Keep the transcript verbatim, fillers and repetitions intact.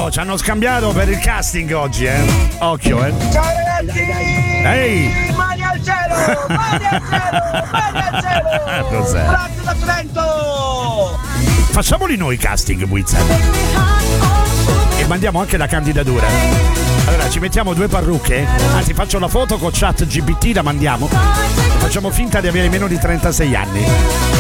Oh, ci hanno scambiato per il casting oggi, eh. Occhio, eh. Ciao ragazzi! Ehi! Mani al cielo! Mani al cielo! Mani al cielo! Cos'è? Grazie da Trento! Facciamoli noi i casting, Buizza. E mandiamo anche la candidatura. Allora, ci mettiamo due parrucche. Anzi, faccio la foto con chat G P T, la mandiamo. Facciamo finta di avere meno di trentasei anni.